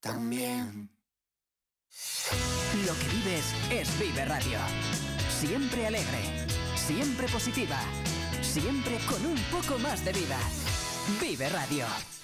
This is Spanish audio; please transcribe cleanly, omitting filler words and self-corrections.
también. Lo que vives es Vive Radio. Siempre alegre, siempre positiva, siempre con un poco más de vida. Vive Radio.